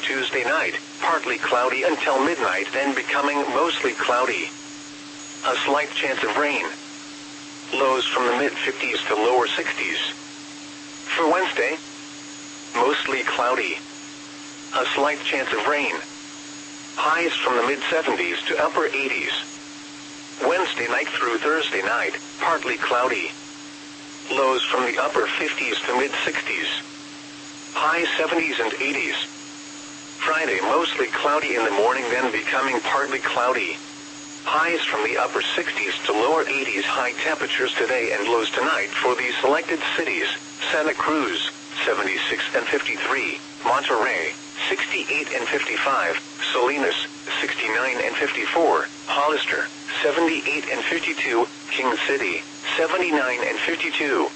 Tuesday night, partly cloudy until midnight, then becoming mostly cloudy. A slight chance of rain. Lows from the mid-50s to lower 60s. For Wednesday, mostly cloudy. A slight chance of rain. Highs from the mid-70s to upper 80s. Wednesday night through Thursday night, partly cloudy. Lows from the upper 50s to mid-60s. High 70s and 80s. Friday mostly cloudy in the morning, then becoming partly cloudy. Highs from the upper 60s to lower 80s. High temperatures today and lows tonight for these selected cities: Santa Cruz, 76 and 53, Monterrey, 68 and 55, Salinas, 69 and 54, Hollister, 78 and 52, King City, 79 and 52.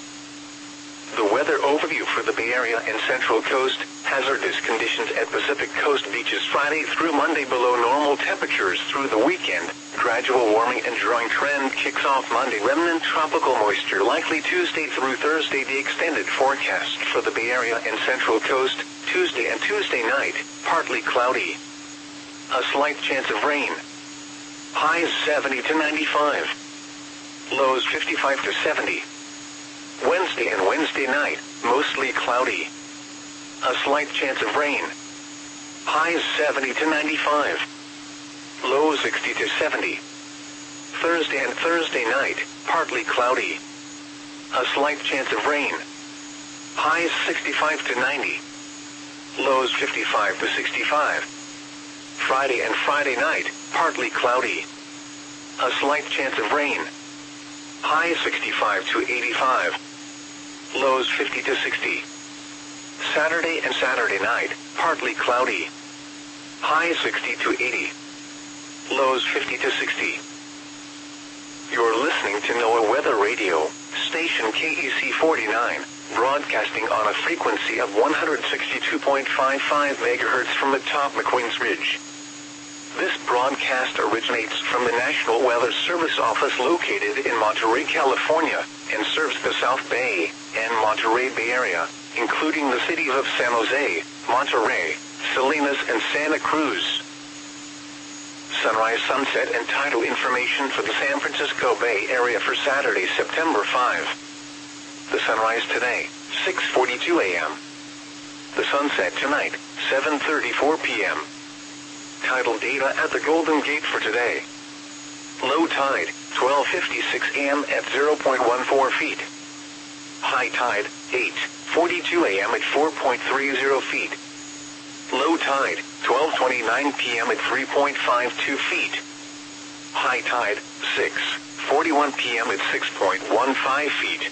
The weather overview for the Bay Area and Central Coast: hazardous conditions at Pacific Coast beaches Friday through Monday, below normal temperatures through the weekend. Gradual warming and drying trend kicks off Monday. Remnant tropical moisture likely Tuesday through Thursday. The extended forecast for the Bay Area and Central Coast: Tuesday and Tuesday night, partly cloudy. A slight chance of rain. Highs 70 to 95. Lows 55 to 70. Wednesday and Wednesday night, mostly cloudy. A slight chance of rain. Highs 70 to 95. Lows 60 to 70. Thursday and Thursday night, partly cloudy. A slight chance of rain. Highs 65 to 90. Lows 55 to 65. Friday and Friday night, partly cloudy. A slight chance of rain. Highs 65 to 85. Lows 50 to 60. Saturday and Saturday night, partly cloudy. Highs 60 to 80. Lows 50 to 60. You're listening to NOAA Weather Radio, station KEC 49, broadcasting on a frequency of 162.55 MHz from atop McQueen's Ridge. This broadcast originates from the National Weather Service office located in Monterey, California, and serves the South Bay and Monterey Bay Area, including the cities of San Jose, Monterey, Salinas, and Santa Cruz. Sunrise, sunset, and tidal information for the San Francisco Bay Area for Saturday, September 5. The sunrise today, 6:42 a.m. The sunset tonight, 7:34 p.m. Tidal data at the Golden Gate for today. Low tide, 12:56 a.m. at 0.14 feet. High tide, 8:42 a.m. at 4.30 feet. Low tide, 12:29 p.m. at 3.52 feet. High tide, 6:41 p.m. at 6.15 feet.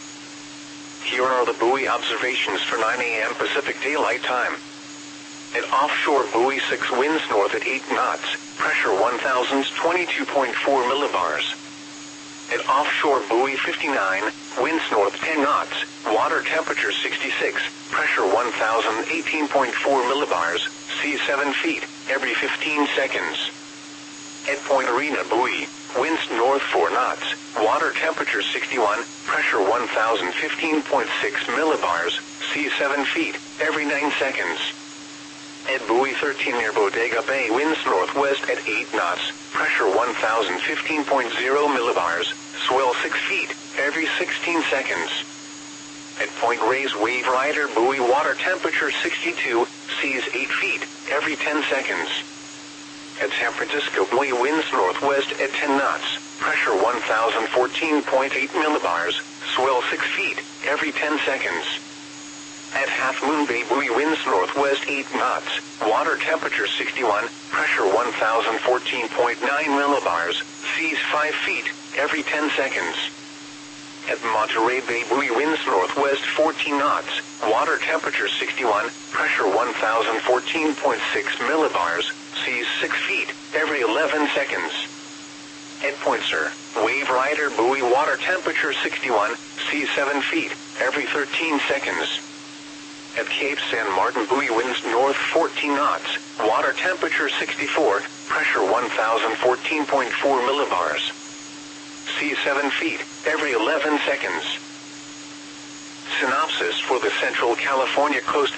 Here are the buoy observations for 9 a.m. Pacific Daylight Time. At offshore buoy 6, winds north at 8 knots, pressure 1,022.4 millibars. At offshore buoy 59, winds north 10 knots, water temperature 66, pressure 1,018.4 millibars, sea 7 feet, every 15 seconds. At Point Arena buoy, winds north 4 knots, water temperature 61, pressure 1,015.6 millibars, sea 7 feet, every 9 seconds. At buoy 13 near Bodega Bay, winds northwest at 8 knots, pressure 1,015.0 millibars, swell 6 feet, every 16 seconds. At Point Reyes Wave Rider buoy, water temperature 62, seas 8 feet, every 10 seconds. At San Francisco buoy, winds northwest at 10 knots, pressure 1,014.8 millibars, swell 6 feet, every 10 seconds. At Half Moon Bay buoy, winds northwest 8 knots, water temperature 61, pressure 1,014.9 millibars, seas 5 feet, every 10 seconds. At Monterey Bay buoy, winds northwest 14 knots, water temperature 61, pressure 1,014.6 millibars, seas 6 feet, every 11 seconds. At Point Sur Wave Rider buoy, water temperature 61, seas 7 feet, every 13 seconds. At Cape San Martin buoy, winds north 14 knots, water temperature 64, pressure 1,014.4 millibars. Sea 7 feet, every 11 seconds. Synopsis for the Central California coast.